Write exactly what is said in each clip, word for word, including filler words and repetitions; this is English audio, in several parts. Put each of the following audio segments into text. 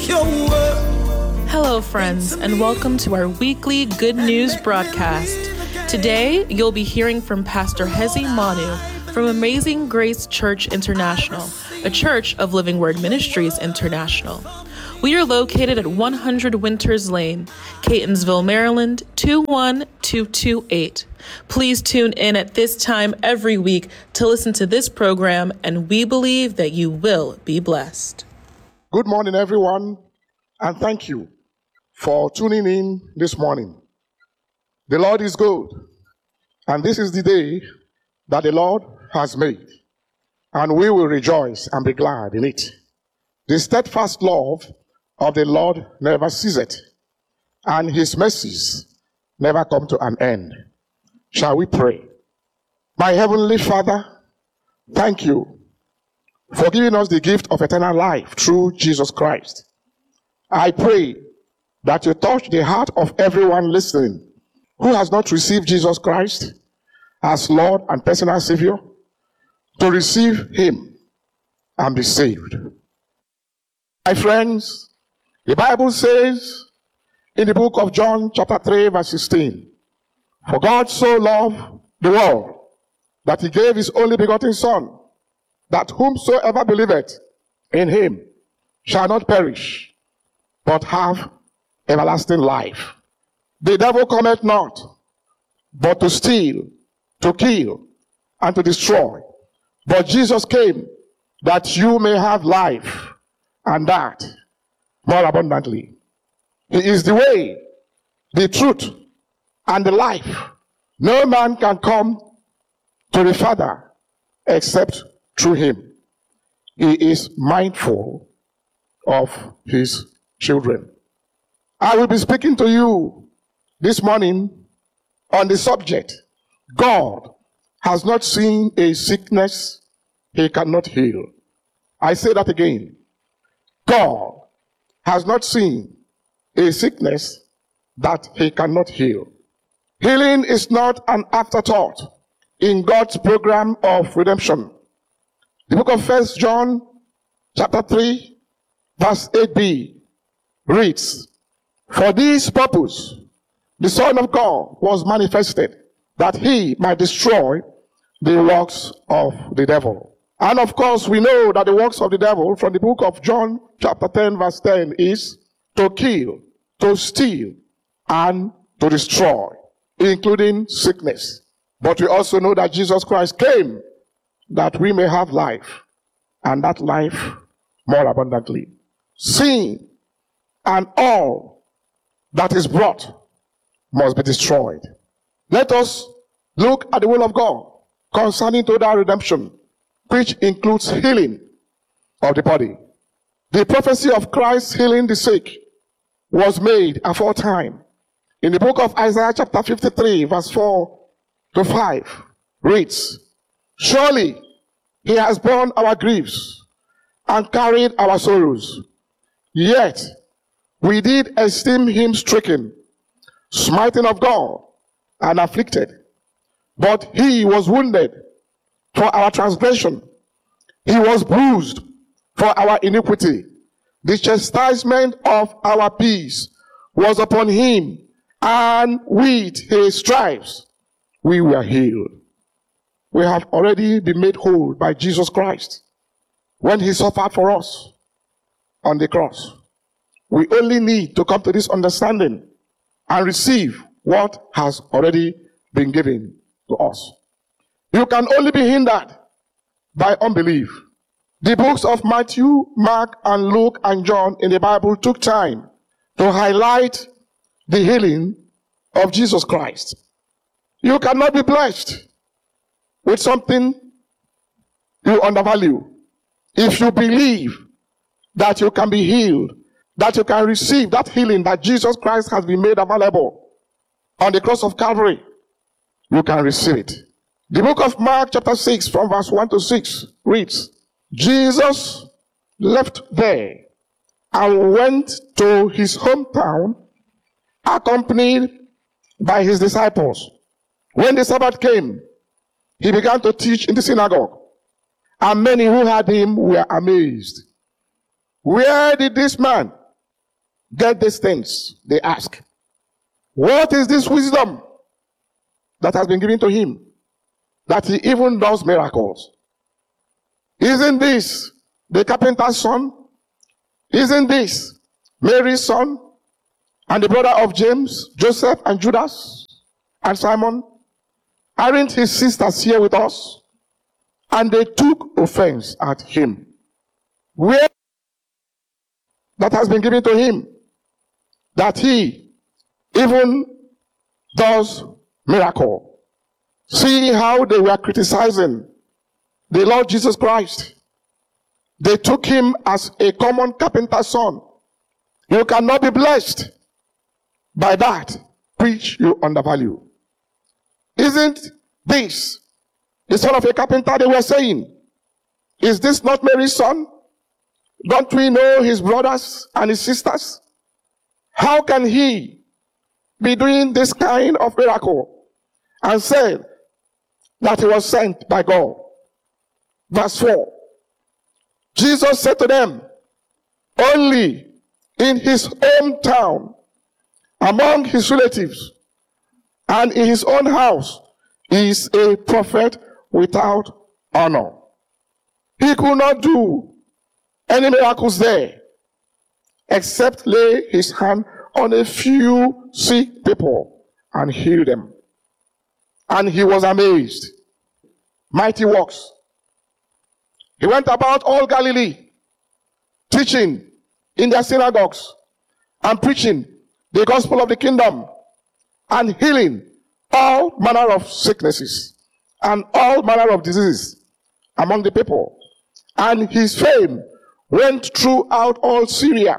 your word. Hello, friends, and welcome to our weekly Good News broadcast. Today, you'll be hearing from Pastor Hezi Manu from Amazing Grace Church International, a church of Living Word Ministries International. We are located at one hundred Winters Lane, Catonsville, Maryland, two one two two eight. Please tune in at this time every week to listen to this program, and we believe that you will be blessed. Good morning, everyone, and thank you for tuning in this morning. The Lord is good, and this is the day that the Lord has made, and we will rejoice and be glad in it. The steadfast love of the Lord never ceaseth, and his mercies never come to an end. Shall we pray? My heavenly Father, thank you for giving us the gift of eternal life through Jesus Christ. I pray that you touch the heart of everyone listening who has not received Jesus Christ as Lord and personal Savior, to receive him and be saved. My friends, the Bible says in the book of John chapter three verse sixteen, for God so loved the world that he gave his only begotten Son, that whomsoever believeth in him shall not perish, but have everlasting life. The devil cometh not, but to steal, to kill, and to destroy. But Jesus came that you may have life, and that more abundantly. He is the way, the truth, and the life. No man can come to the Father except through him. He is mindful of his children. I will be speaking to you this morning on the subject, God has not seen a sickness he cannot heal. I say that again. God has not seen a sickness that he cannot heal. Healing is not an afterthought in God's program of redemption. The book of First John chapter three verse eight b reads, for this purpose the Son of God was manifested, that he might destroy the works of the devil. And of course, we know that the works of the devil from the book of John chapter ten verse ten is to kill, to steal, and to destroy, including sickness. But we also know that Jesus Christ came that we may have life, and that life more abundantly. Sin and all that is brought must be destroyed. Let us look at the will of God concerning total redemption, which includes healing of the body. The prophecy of Christ healing the sick was made aforetime. In the book of Isaiah chapter fifty-three verse four to five reads, surely he has borne our griefs and carried our sorrows, yet we did esteem him stricken, smitten of God, and afflicted. But he was wounded for our transgression, he was bruised for our iniquity. The chastisement of our peace was upon him, and with his stripes we were healed. We have already been made whole by Jesus Christ when he suffered for us on the cross. We only need to come to this understanding and receive what has already been given to us. You can only be hindered by unbelief. The books of Matthew, Mark, and Luke, and John in the Bible took time to highlight the healing of Jesus Christ. You cannot be blessed with something you undervalue. If you believe that you can be healed, that you can receive that healing that Jesus Christ has been made available on the cross of Calvary, you can receive it. The book of Mark chapter six from verse one to six reads, Jesus left there and went to his hometown accompanied by his disciples. When the Sabbath came, he began to teach in the synagogue, and many who heard him were amazed. Where did this man get these things, they ask, what is this wisdom that has been given to him, that he even does miracles? Isn't this the carpenter's son? Isn't this Mary's son, and the brother of James, Joseph, and Judas, and Simon? Aren't his sisters here with us? And they took offense at him. Where that has been given to him, that he even does miracle. See how they were criticizing the Lord Jesus Christ. They took him as a common carpenter's son. You cannot be blessed by that which you undervalue. Isn't this the son of a carpenter, they were saying? Is this not Mary's son? Don't we know his brothers and his sisters? How can he be doing this kind of miracle? And said that he was sent by God. Verse four. Jesus said to them, only in his hometown, among his relatives, and in his own house, is a prophet without honor. He could not do any miracles there, except lay his hand on a few sick people and heal them. And he was amazed. Mighty works. He went about all Galilee, teaching in their synagogues and preaching the gospel of the kingdom and healing all manner of sicknesses and all manner of diseases among the people. And his fame went throughout all Syria.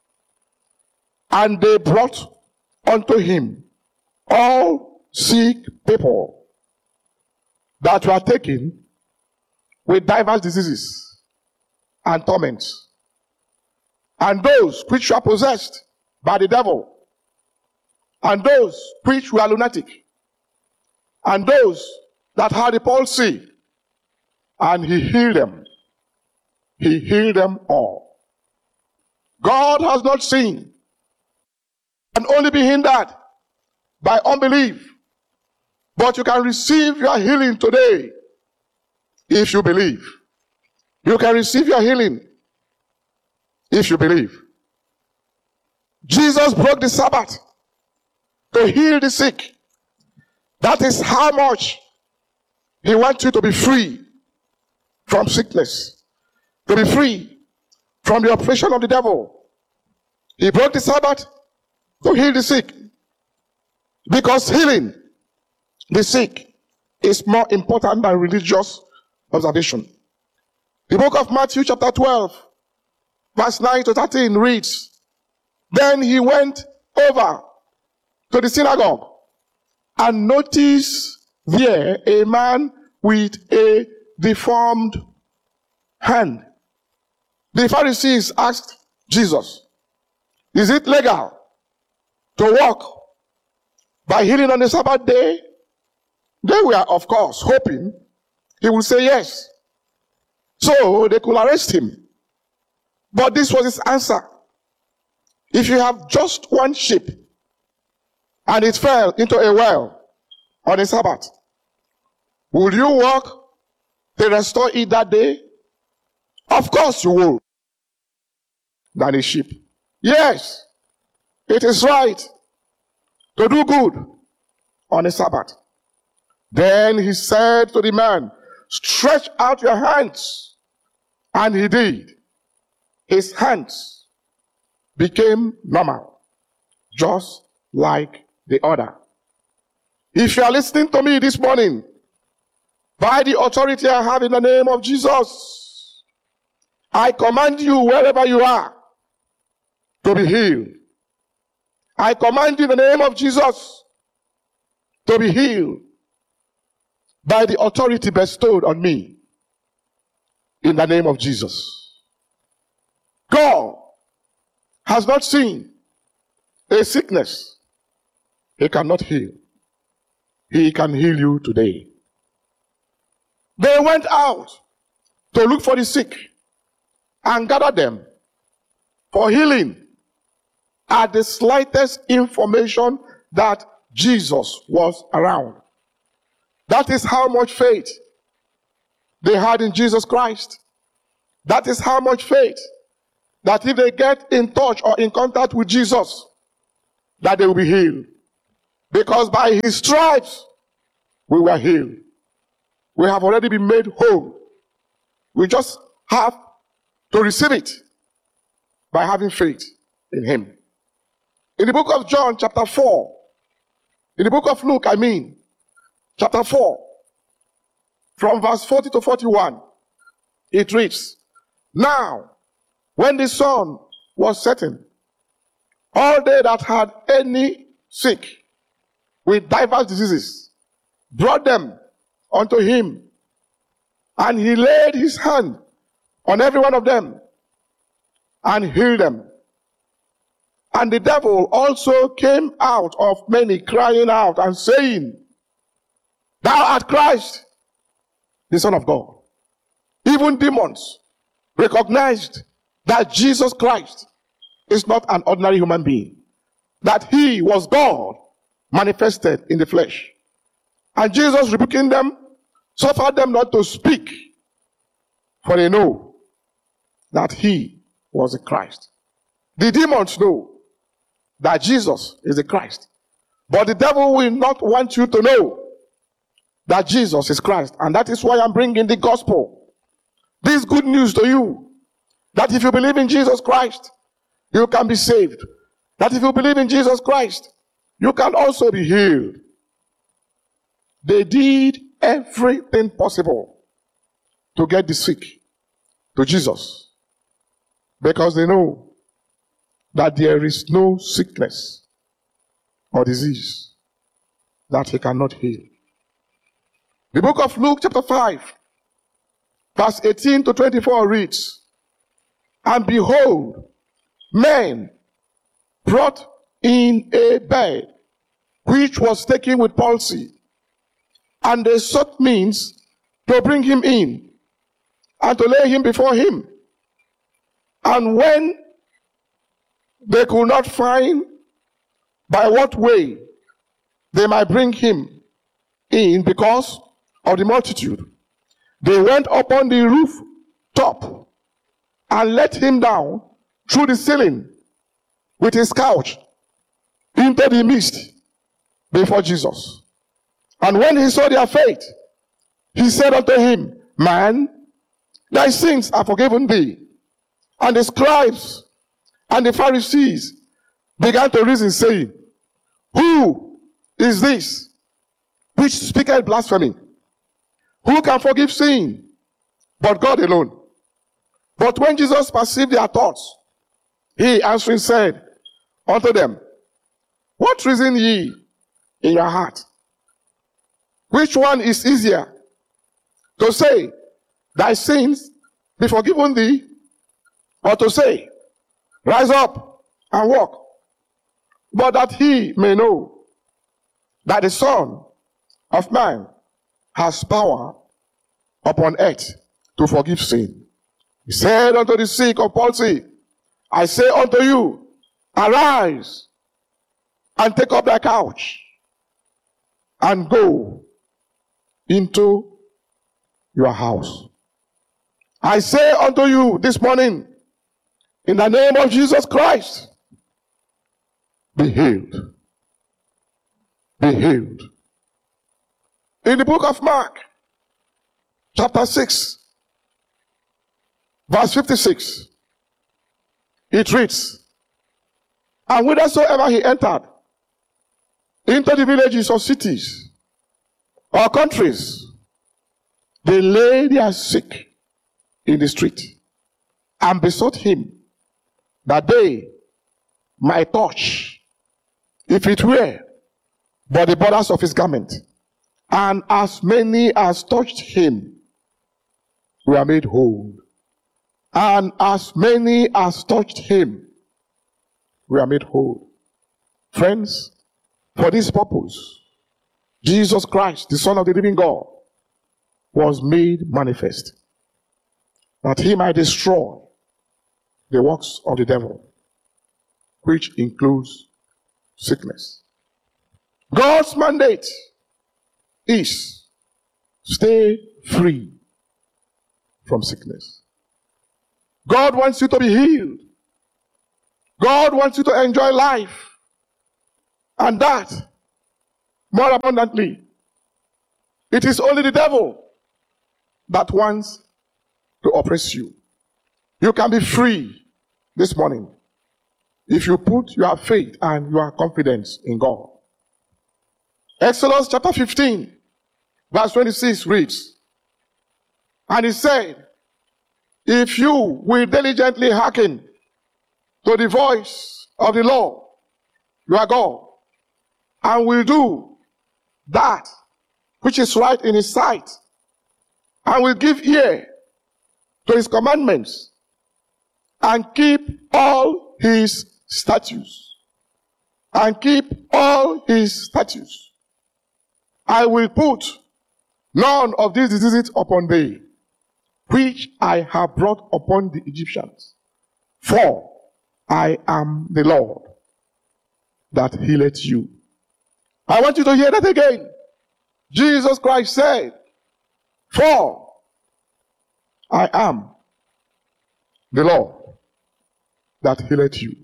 And they brought unto him all sick people that were taken with divers diseases and torments, and those which were possessed by the devil, and those which were lunatic, and those that had the palsy, and he healed them. He healed them all. God has not seen and only be hindered by unbelief, but you can receive your healing today if you believe. You can receive your healing if you believe. Jesus broke the Sabbath to heal the sick. That is how much he wants you to be free from sickness, to be free from the oppression of the devil. He broke the Sabbath to heal the sick, because healing the sick is more important than religious observation. The book of Matthew chapter twelve, verse nine to thirteen reads, then he went over to the synagogue and noticed there a man with a deformed hand. The Pharisees asked Jesus, is it legal to walk by healing on the Sabbath day? They were, of course, hoping he would say yes, so they could arrest him. But this was his answer. If you have just one sheep and it fell into a well on the Sabbath, will you walk to restore it that day? Of course you will. Than a sheep. Yes, it is right to do good on a Sabbath. Then he said to the man, stretch out your hands. And he did. His hands became normal, just like the other. If you are listening to me this morning, by the authority I have in the name of Jesus, I command you wherever you are to be healed. I command you in the name of Jesus to be healed by the authority bestowed on me in the name of Jesus. God has not seen a sickness he cannot heal. He can heal you today. They went out to look for the sick and gather them for healing. at the slightest information that Jesus was around. That is how much faith they had in Jesus Christ. That is how much faith that if they get in touch or in contact with Jesus, that they will be healed. Because by his stripes, we were healed. We have already been made whole. We just have to receive it by having faith in him. In the book of John, chapter four, in the book of Luke, I mean, chapter four, from verse forty to forty-one, it reads, "Now, when the sun was setting, all they that had any sick with divers diseases brought them unto him, and he laid his hand on every one of them and healed them. And the devil also came out of many, crying out and saying, Thou art Christ, the Son of God." Even demons recognized that Jesus Christ is not an ordinary human being, that he was God manifested in the flesh. And Jesus, rebuking them, suffered them not to speak, for they know that he was the Christ. The demons know that Jesus is the Christ, but the devil will not want you to know that Jesus is Christ. And that is why I'm bringing the gospel, this good news to you, that if you believe in Jesus Christ, you can be saved. That if you believe in Jesus Christ, you can also be healed. They did everything possible to get the sick to Jesus, because they know that there is no sickness or disease that he cannot heal. The book of Luke chapter five, verse eighteen to twenty-four reads, "And behold, men brought in a bed which was taken with palsy, and they sought means to bring him in and to lay him before him. And when they could not find by what way they might bring him in because of the multitude, they went upon the roof top and let him down through the ceiling with his couch into the midst before Jesus. And when he saw their faith, he said unto him, Man, thy sins are forgiven thee. And the scribes and the Pharisees began to reason, saying, Who is this which speaketh blasphemy? Who can forgive sin but God alone? But when Jesus perceived their thoughts, he answering said unto them, What reason ye in your heart? Which one is easier, to say, Thy sins be forgiven thee, or to say, Rise up and walk? But that he may know that the Son of Man has power upon earth to forgive sin. He said unto the sick of palsy, I say unto you, arise and take up thy couch and go into your house. I say unto you this morning, in the name of Jesus Christ, be healed. Be healed. In the book of Mark, chapter six, verse fifty-six, it reads, And whithersoever he entered, into the villages or cities or countries, they lay their sick in the street and besought him that they might touch, if it were but the borders of his garment. And as many as touched him were made whole. And as many as touched him were made whole. Friends, for this purpose, Jesus Christ, the Son of the living God, was made manifest, that he might destroy the works of the devil. which includes sickness. God's mandate is stay free from sickness. God wants you to be healed. God wants you to enjoy life, and that more abundantly. It is only the devil that wants to oppress you. You can be free this morning if you put your faith and your confidence in God. Exodus chapter fifteen, verse twenty-six reads, and he said, if you will diligently hearken to the voice of the Lord, your God, and will do that which is right in his sight, and will give ear to his commandments, and keep all his statutes, and keep all his statutes, I will put none of these diseases upon thee, which I have brought upon the Egyptians. For I am the Lord that healeth you. I want you to hear that again. Jesus Christ said, for I am the Lord that healeth you.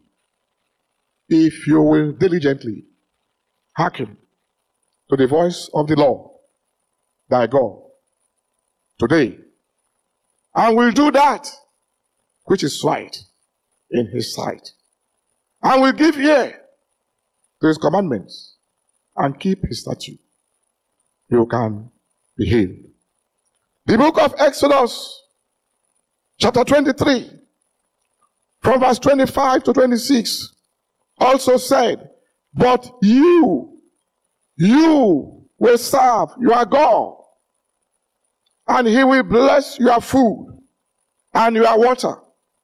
If you will diligently hearken to the voice of the Lord, thy God, today, and will do that which is right in his sight, and will give ear to his commandments, and keep his statute, you can be healed. The book of Exodus, chapter twenty-three, from verse twenty-five to twenty-six, also said, but you, you will serve your God, and he will bless your food and your water,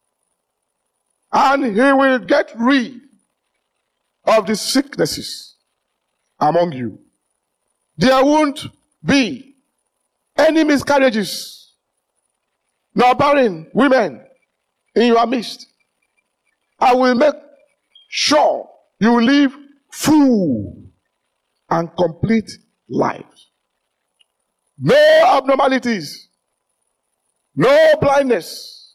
and he will get rid of the sicknesses among you. There won't be any miscarriages, nor barren women in your midst. I will make sure you live full and complete lives. No abnormalities, no blindness,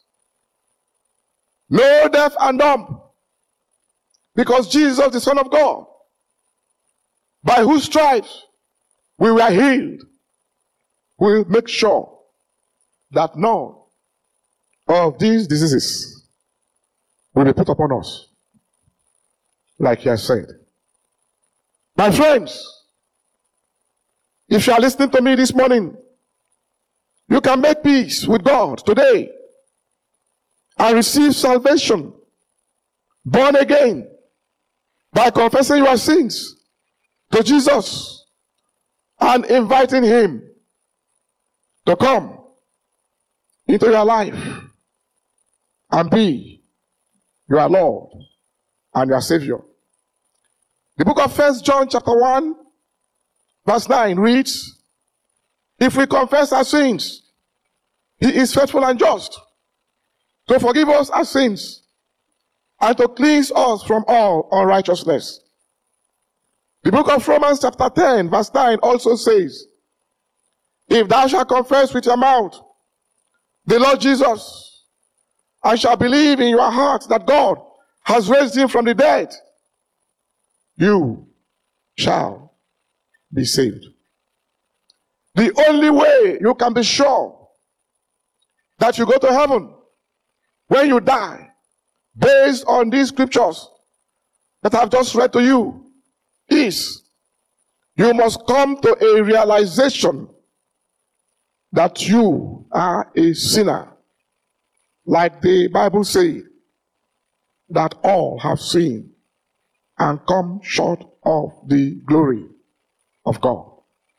no deaf and dumb. Because Jesus, the Son of God, by whose stripes we were healed, will make sure that none of these diseases will be put upon us, like he has said. My friends, if you are listening to me this morning, you can make peace with God today and receive salvation, born again, by confessing your sins to Jesus and inviting him to come into your life and be your Lord and your Savior. The book of First John chapter one, verse nine reads, if we confess our sins, he is faithful and just to forgive us our sins and to cleanse us from all unrighteousness. The book of Romans chapter ten, verse nine also says, if thou shalt confess with your mouth the Lord Jesus, and shalt believe in your heart that God has raised him from the dead, you shall be saved. The only way you can be sure that you go to heaven when you die, based on these scriptures that I've just read to you, is you must come to a realization that you are a sinner. Like the Bible says, that all have sinned and come short of the glory of God.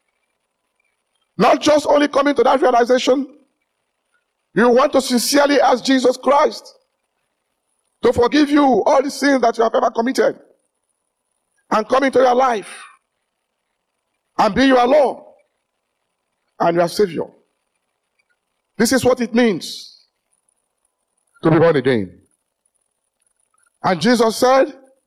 Not just only coming to that realization, you want to sincerely ask Jesus Christ to forgive you all the sins that you have ever committed and come into your life and be your Lord and your Savior. This is what it means to be born again. And Jesus said,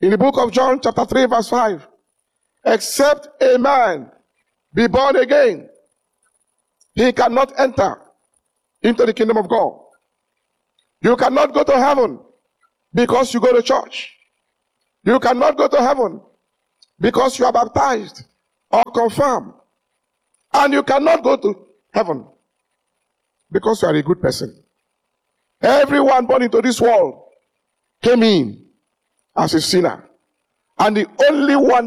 In the book of John, chapter three, verse five, except a man be born again, he cannot enter into the kingdom of God. You cannot go to heaven because you go to church. You cannot go to heaven because you are baptized or confirmed. And you cannot go to heaven because you are a good person. Everyone born into this world came in as a sinner. And the only one